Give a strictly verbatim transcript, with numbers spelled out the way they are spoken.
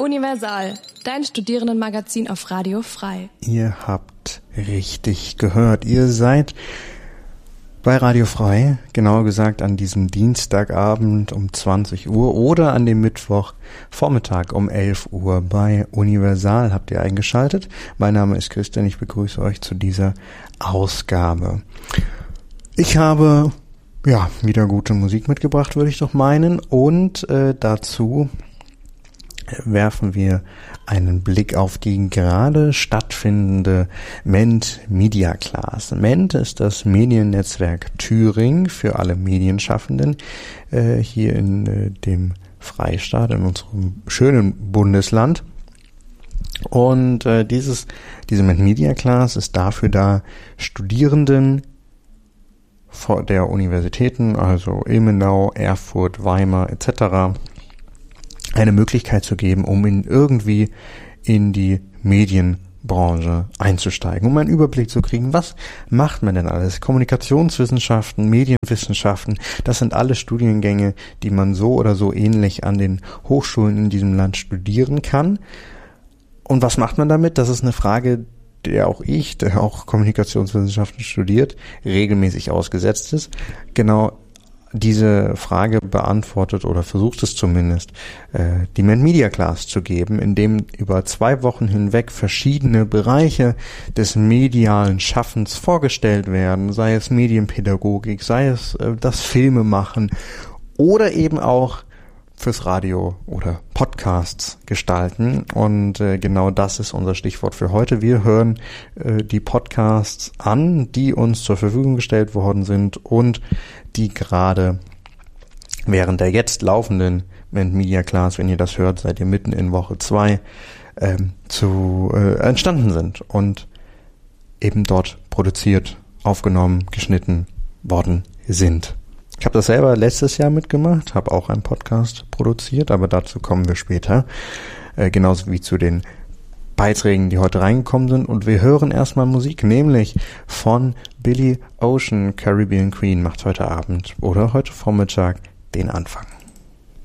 Universal, dein Studierendenmagazin auf Radio Frei. Ihr habt richtig gehört. Ihr seid bei Radio Frei, genauer gesagt an diesem Dienstagabend um zwanzig Uhr oder an dem Mittwochvormittag um elf Uhr bei Universal habt ihr eingeschaltet. Mein Name ist Christian, ich begrüße euch zu dieser Ausgabe. Ich habe ja wieder gute Musik mitgebracht, würde ich doch meinen, und äh, dazu werfen wir einen Blick auf die gerade stattfindende Ment Media Class. Ment ist das Mediennetzwerk Thüringen für alle Medienschaffenden äh, hier in äh, dem Freistaat, in unserem schönen Bundesland. Und äh, dieses diese Ment Media Class ist dafür da, Studierenden der Universitäten, also Ilmenau, Erfurt, Weimar et cetera, eine Möglichkeit zu geben, um in irgendwie in die Medienbranche einzusteigen, um einen Überblick zu kriegen, was macht man denn alles? Kommunikationswissenschaften, Medienwissenschaften, das sind alle Studiengänge, die man so oder so ähnlich an den Hochschulen in diesem Land studieren kann. Und was macht man damit? Das ist eine Frage, der auch ich, der auch Kommunikationswissenschaften studiert, regelmäßig ausgesetzt ist. Genau diese Frage beantwortet oder versucht es zumindest, äh, die Ment Media Class zu geben, in dem über zwei Wochen hinweg verschiedene Bereiche des medialen Schaffens vorgestellt werden, sei es Medienpädagogik, sei es äh, das Filmemachen oder eben auch fürs Radio oder Podcasts gestalten. Und äh, genau das ist unser Stichwort für heute. Wir hören äh, die Podcasts an, die uns zur Verfügung gestellt worden sind und die gerade während der jetzt laufenden Ment Media Class, wenn ihr das hört, seid ihr mitten in Woche zwei, ähm, zu äh, entstanden sind und eben dort produziert, aufgenommen, geschnitten worden sind. Ich habe das selber letztes Jahr mitgemacht, habe auch einen Podcast produziert, aber dazu kommen wir später, äh, genauso wie zu den Beiträgen, die heute reingekommen sind. Und wir hören erstmal Musik, nämlich von Billy Ocean. Caribbean Queen macht heute Abend oder heute Vormittag den Anfang.